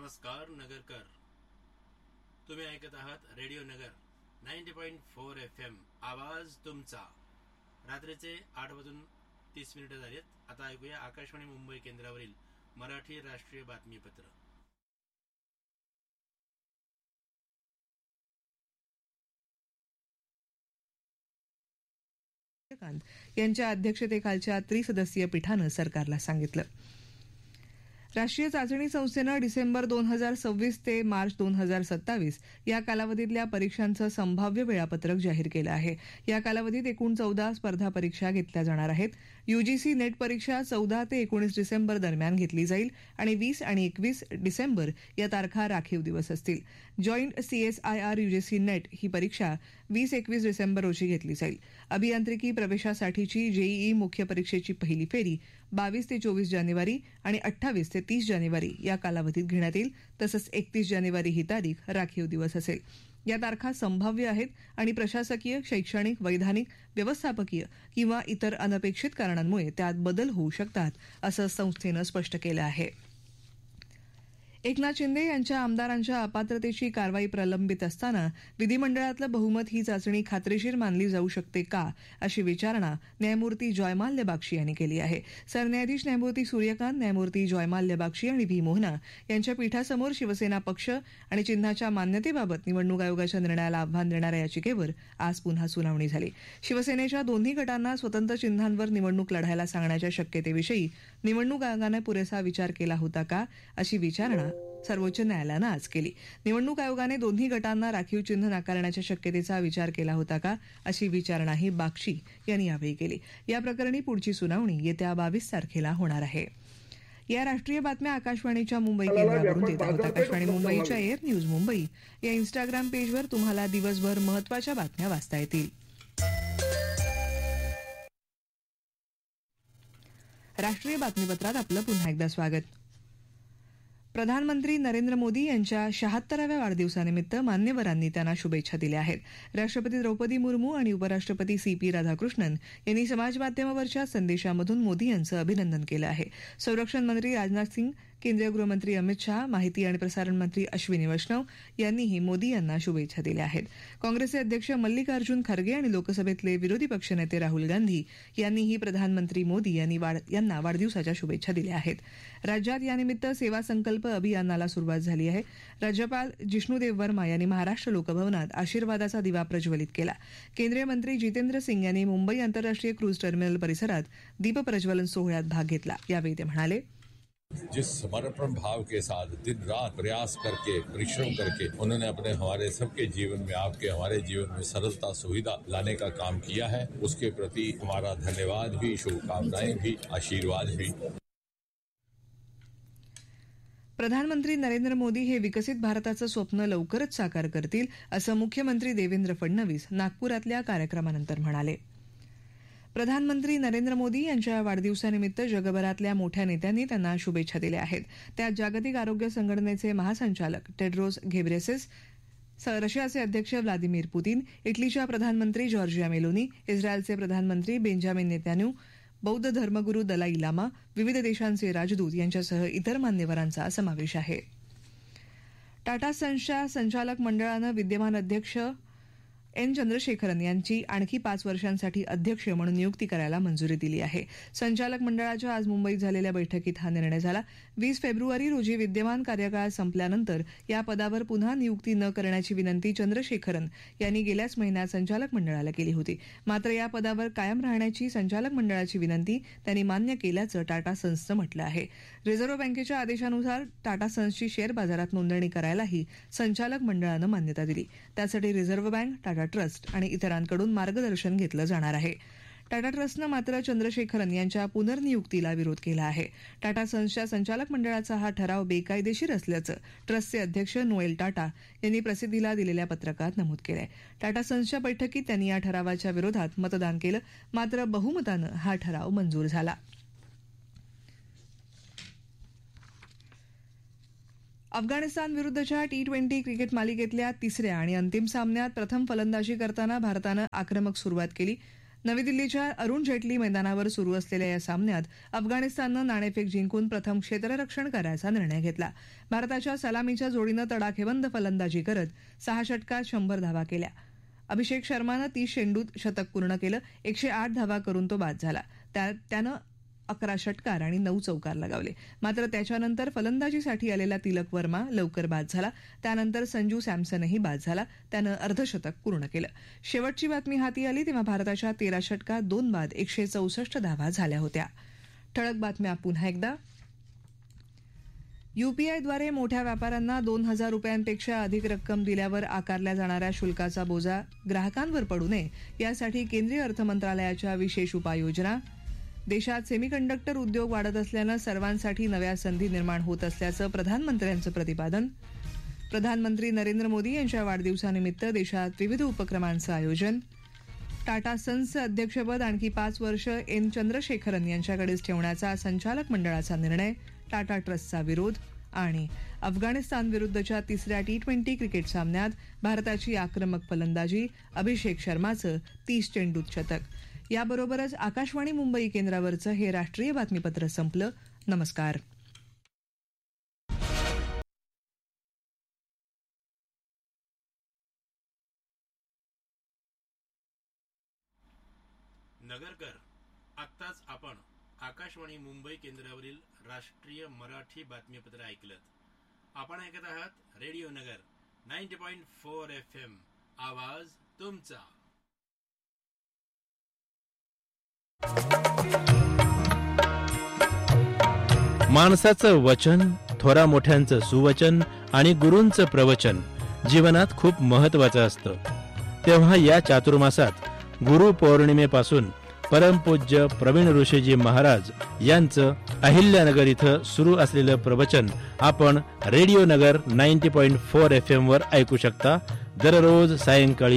नमस्कार नगरकर. तुम्ही ऐकत आहात रेडिओ नगर 90.4 FM. आवाज तुमचा. रात्रीचे 8:30 झालेत. आता ऐकूया आकाशवाणी मुंबई केंद्रावरील मराठी राष्ट्रीय बातमीपत्र. यांच्या अध्यक्षतेखालच्या त्रिसदस्यीय पीठानं सरकारला सांगितलं. राष्ट्रीय चाचणी संस्थेनं डिसेंबर 2026 ते मार्च 2027 या कालावधीतल्या परीक्षांचं संभाव्य वेळापत्रक जाहीर केलं आहे. या कालावधीत एकूण 14 स्पर्धा परीक्षा घेतल्या जाणार आहेत. यूजीसी नेट परीक्षा 14 ते 19 डिसेंबर दरम्यान घेतली जाईल आणि 20 आणि 21 डिसेंबर या तारखा राखीव दिवस असतील. जॉईंट CSIR यूजीसी नेट ही परीक्षा 20-21 डिसेंबर रोजी घेतली जाईल. अभियांत्रिकी प्रवेशासाठीची JEE मुख्य परीक्षेची पहिली फेरी 22 ते 24 जानेवारी आणि 28 ते 30 जानेवारी या कालावधीत घेण्यात येईल. तसंच 31 जानेवारी ही तारीख राखीव दिवस असेल. या तारखा संभाव्य आहेत आणि प्रशासकीय, शैक्षणिक, वैधानिक, व्यवस्थापकीय किंवा इतर अनपेक्षित कारणांमुळे त्यात बदल होऊ शकतात, असं संस्थेनं स्पष्ट केलं आहे. एकनाथ शिंदे यांच्या आमदारांच्या अपात्रतेची कारवाई प्रलंबित असताना विधिमंडळातलं बहुमत ही चाचणी खात्रीशीर मानली जाऊ शकते का, अशी विचारणा न्यायमूर्ती जयमाल्य बाक्षी यांनी केली आहे. सरन्यायाधीश न्यायमूर्ती सूर्यकांत, न्यायमूर्ती जयमाल्य बाक्षी आणि V. मोहना यांच्या पीठासमोर शिवसेना पक्ष आणि चिन्हाच्या मान्यतेबाबत निवडणूक आयोगाच्या निर्णयाला आव्हान देणाऱ्या याचिकेवर आज पुन्हा सुनावणी झाली. शिवसेनेच्या दोन्ही गटांना स्वतंत्र चिन्हांवर निवडणूक लढायला सांगण्याच्या शक्यतेविषयी निवडणूक आयोगानं पुरेसा विचार केला होता का, अशी विचारणा सर्वोच्च न्यायालयानं आज केली. निवडणूक आयोगाने दोन्ही गटांना राखीव चिन्ह नाकारण्याच्या शक्यतेचा विचार केला होता का, अशी विचारणाही बाक्षी यांनी यावेळी केली. या प्रकरणी पुढची सुनावणी येत्या 22 तारखेला होणार आहे. या राष्ट्रीय बातम्या आकाशवाणीच्या मुंबई केंद्रावरून देत आहोत. आकाशवाणी मुंबईच्या एअर न्यूज मुंबई या इंस्टाग्राम पेजवर तुम्हाला दिवसभर महत्त्वाच्या बातम्या वाचता येतील. राष्ट्रीय बातमीपत्रात आपलं पुन्हा एकदा स्वागत. प्रधानमंत्री नरेंद्र मोदी यांच्या 76व्या वाढदिवसानिमित्त मान्यवरांनी त्यांना शुभेच्छा दिल्या आहेत. राष्ट्रपती द्रौपदी मुर्मू आणि उपराष्ट्रपती CP राधाकृष्णन यांनी समाजमाध्यमावरच्या संदेशामधून मोदी यांचं अभिनंदन केलं आहे. संरक्षण मंत्री राजनाथ सिंग, केंद्रीय गृहमंत्री अमित शहा, माहिती आणि प्रसारण मंत्री अश्विनी वैष्णव यांनीही मोदी यांना शुभेच्छा दिल्या आहेत. काँग्रेसचे अध्यक्ष मल्लिकार्जुन खरगे आणि लोकसभेतले विरोधी पक्षनेते राहुल गांधी यांनीही प्रधानमंत्री मोदी यांना वाढदिवसाच्या शुभेच्छा दिल्या आहेत. राज्यात यानिमित्त सेवा संकल्प अभियानाला सुरुवात झाली आहे. राज्यपाल जिष्णुदेव वर्मा यांनी महाराष्ट्र लोकभवनात आशीर्वादाचा दिवा प्रज्वलित केला. केंद्रीय मंत्री जितेंद्र सिंग यांनी मुंबई आंतरराष्ट्रीय क्रूज टर्मिनल परिसरात दीप प्रज्वलन सोहळ्यात भाग घेतला. यावेळी ते म्हणाले, जिस समर्पण भाव के साथ दिन रात प्रयास करके परिश्रम करके उन्होंने अपने हमारे सबके जीवन में, आपके हमारे जीवन में सरलता सुविधा लाने का काम किया है, उसके प्रति हमारा धन्यवाद भी, शुभकामनाएं भी, आशीर्वाद भी. प्रधानमंत्री नरेंद्र मोदी हे विकसित भारताचं स्वप्न लवकरच साकार करतील, असं मुख्यमंत्री देवेंद्र फडणवीस नागपुरातल्या कार्यक्रमानंतर म्हणाले. प्रधानमंत्री नरेंद्र मोदी यांच्या वाढदिवसानिमित्त जगभरातल्या मोठ्या नेत्यांनी त्यांना शुभेच्छा दिल्या आहेत. त्यात जागतिक आरोग्य संघटनेचे महासंचालक टेड्रोस घेब्रेयेसस, रशियाचे अध्यक्ष व्लादिमीर पुतीन, इटलीच्या प्रधानमंत्री जॉर्जिया मेलोनी, इस्रायलचे प्रधानमंत्री बेंजामिन नेतान्याहू, बौद्ध धर्मगुरू दलाई लामा, विविध देशांचे राजदूत यांच्यासह इतर मान्यवरांचा समावेश आहे. टाटा सन्सच्या संचालक मंडळानं विद्यमान अध्यक्ष N. चंद्रशेखरन यांची आणखी 5 वर्षांसाठी अध्यक्ष म्हणून नियुक्ती करायला मंजुरी दिली आहे. संचालक मंडळाच्या आज मुंबईत झालेल्या बैठकीत हा निर्णय झाला. 20 फेब्रुवारी रोजी विद्यमान कार्यकाळ संपल्यानंतर या पदावर पुन्हा नियुक्ती न करण्याची विनंती चंद्रशेखरन यांनी गेल्याच महिन्यात संचालक मंडळाला केली होती. मात्र या पदावर कायम राहण्याची संचालक मंडळाची विनंती त्यांनी मान्य केल्याचं टाटा सन्सनं म्हटलं आहे. रिझर्व्ह बँकेच्या आदेशानुसार टाटा सन्सची शेअर बाजारात नोंदणी करायलाही संचालक मंडळानं मान्यता दिली. त्यासाठी रिझर्व्ह बँक, टाटा ट्रस्ट आणि इतरांकडून मार्गदर्शन घेतलं जाणार आहे. टाटा ट्रस्टनं मात्र चंद्रशेखरन यांच्या पुनर्नियुक्तीला विरोध केला आहे. टाटा सन्सच्या संचालक मंडळाचा हा ठराव बेकायदेशीर असल्याचं ट्रस्टचे अध्यक्ष नोएल टाटा यांनी प्रसिद्धीला दिलेल्या पत्रकात नमूद केलंय. टाटा सन्सच्या बैठकीत त्यांनी या ठरावाच्या विरोधात मतदान केलं, मात्र बहुमतानं हा ठराव मंजूर झाला. अफगाणिस्तान विरुद्धच्या T20 क्रिकेट मालिकेतल्या 3ऱ्या आणि अंतिम सामन्यात प्रथम फलंदाजी करताना भारतानं आक्रमक सुरुवात केली. नवी दिल्लीच्या अरुण जेटली मैदानावर सुरू असलेल्या या सामन्यात अफगाणिस्ताननं नाणेफेक जिंकून प्रथम क्षेत्ररक्षण करायचा निर्णय घेतला. भारताच्या सलामीच्या जोडीनं तडाखेबंद फलंदाजी करत 6 षटकात 100 धावा केल्या. अभिषेक शर्मानं 30 चेंडूत शतक पूर्ण केलं. 108 धावा करून तो बाद झाला. त्यानं 11 षटकार आणि 9 चौकार लगावले. मात्र त्याच्यानंतर फलंदाजीसाठी आलेला तिलक वर्मा लवकर बाद झाला. त्यानंतर संजू सॅमसनही बाद झाला. त्यानं अर्धशतक पूर्ण केलं. शेवटची बातमी हाती आली तेव्हा भारताच्या 13 षटकात 2 बाद 164 धावा झाल्या होत्या. ठळक बातम्या पुन्हा एकदा. यूपीआयद्वारे मोठ्या व्यापाऱ्यांना 2,000 रुपयांपेक्षा अधिक रक्कम दिल्यावर आकारल्या जाणाऱ्या शुल्काचा बोजा ग्राहकांवर पडू नये यासाठी केंद्रीय अर्थमंत्रालयाच्या विशेष उपाययोजना. देशात सेमीकंडक्टर उद्योग वाढत असल्यानं सर्वांसाठी नव्या संधी निर्माण होत असल्याचं प्रधानमंत्र्यांचं प्रतिपादन. प्रधानमंत्री नरेंद्र मोदी यांच्या वाढदिवसानिमित्त देशात विविध उपक्रमांचं आयोजन. टाटा सन्सचं अध्यक्षपद आणखी 5 वर्ष एन चंद्रशेखरन यांच्याकडेच ठेवण्याचा संचालक मंडळाचा निर्णय. टाटा ट्रस्टचा विरोध. आणि अफगाणिस्तान विरुद्धच्या 3ऱ्या T20 क्रिकेट सामन्यात भारताची आक्रमक फलंदाजी. अभिषेक शर्माचं 30 चेंडूत शतक. याबरोबरच आकाशवाणी मुंबई केंद्रावरचं हे राष्ट्रीय बातमीपत्र संपलं. नमस्कार. नगरकर, आत्ताच आपण आकाशवाणी मुंबई केंद्रावरील राष्ट्रीय मराठी बातमीपत्र ऐकलं. आपण ऐकत आहात रेडिओ नगर 90.4 FM. आवाज तुमचा. माणसाचं वचन, थोरा मोठ्यांचं सुवचन आणि गुरूंचं प्रवचन जीवनात खूप महत्वाचं असतं. तेव्हा या चातुर्मासात गुरु पौर्णिमेपासून परमपूज्य प्रवीण ऋषीजी महाराज यांचं अहिल्यानगर इथं सुरू असलेलं प्रवचन आपण रेडिओ नगर 90.4 FM वर ऐकू शकता. दररोज सायंकाळी